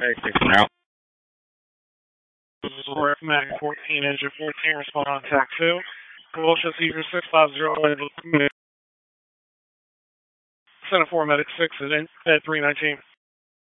Hey, thanks for now. This is Ref Mag 14, engine 14, respond on TAC 2. Calusha Caesar 650, Center 4 Medic 6 at 319.